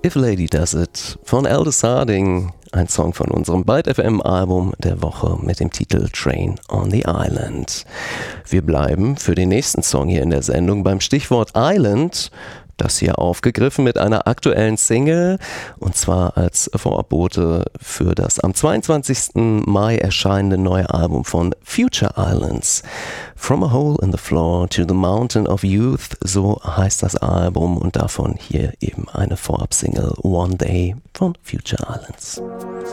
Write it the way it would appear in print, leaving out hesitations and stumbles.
If a Lady Does It von Aldous Harding, ein Song von unserem Byte FM Album der Woche mit dem Titel Train on the Island. Wir bleiben für den nächsten Song hier in der Sendung beim Stichwort Island, das hier aufgegriffen mit einer aktuellen Single, und zwar als Vorbote für das am 22. Mai erscheinende neue Album von Future Islands. From a Hole in the Floor to the Mountain of Youth, so heißt das Album, und davon hier eben eine Vorabsingle One Day von Future Islands.